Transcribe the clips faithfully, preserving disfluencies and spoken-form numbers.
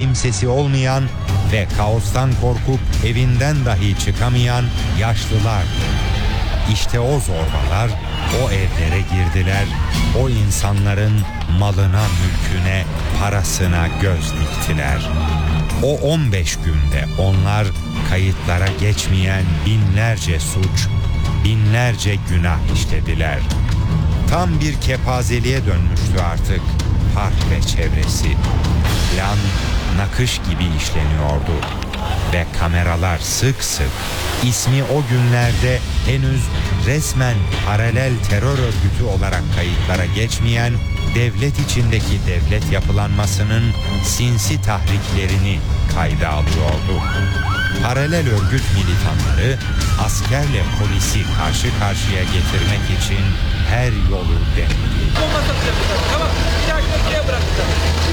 kimsesi olmayan ve kaostan korkup evinden dahi çıkamayan yaşlılardı. İşte o zorbalar o evlere girdiler, o insanların malına, mülküne, parasına göz diktiler. O on beş günde onlar kayıtlara geçmeyen binlerce suç, binlerce günah işlediler. Tam bir kepazeliğe dönmüştü artık park ve çevresi. Plan nakış gibi işleniyordu ve kameralar sık sık ismi o günlerde henüz resmen paralel terör örgütü olarak kayıtlara geçmeyen devlet içindeki devlet yapılanmasının sinsi tahriklerini kayda alıyordu. Paralel örgüt militanları askerle polisi karşı karşıya getirmek için her yolu denedi. Tamam, bir dakika buraya bırakacağım.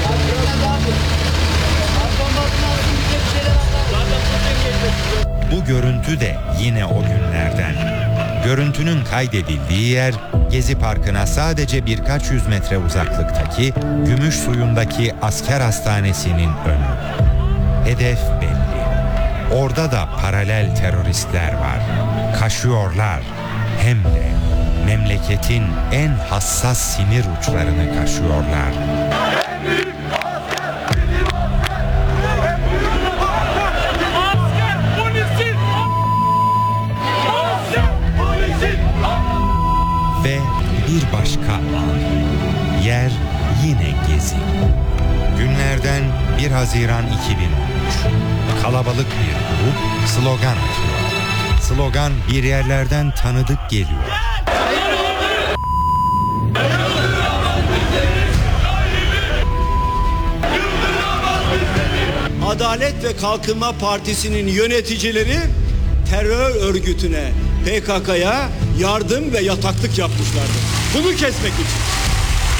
Bu görüntü de yine o günlerden. Görüntünün kaydedildiği yer Gezi Parkı'na sadece birkaç yüz metre uzaklıktaki Gümüş Suyu'ndaki asker hastanesinin önü. Hedef belli. Orada da paralel teröristler var. Kaşıyorlar. Hem de memleketin en hassas sinir uçlarını kaşıyorlar. Ve bir başka an. Yer yine Gezi. Günlerden bir Haziran iki bin on üç. Kalabalık bir grup slogan atıyor. Slogan bir yerlerden tanıdık geliyor. Adalet ve Kalkınma Partisi'nin yöneticileri terör örgütüne, P K K'ya yardım ve yataklık yapmışlardı. Bunu kesmek için.